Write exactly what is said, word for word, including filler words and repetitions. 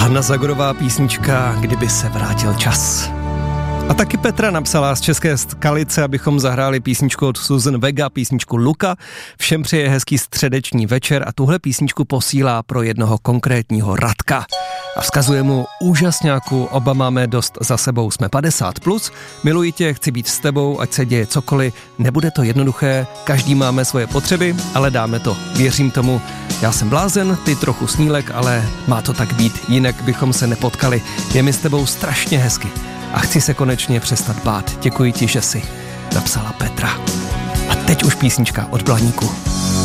Hanna Zagorová písnička Kdyby se vrátil čas. A taky Petra napsala z České Skalice, abychom zahráli písničku od Susan Vega, písničku Luka. Všem přeje hezký středeční večer a tuhle písničku posílá pro jednoho konkrétního Radka. A vzkazuje mu úžasňáku, oba máme dost za sebou, jsme padesát plus, miluji tě, chci být s tebou, ať se děje cokoliv, nebude to jednoduché, každý máme svoje potřeby, ale dáme to, věřím tomu. Já jsem blázen, ty trochu snílek, ale má to tak být, jinak bychom se nepotkali. Je mi s tebou strašně hezky a chci se konečně přestat bát. Děkuji ti, že jsi, napsala Petra. A teď už písnička od Blaníku.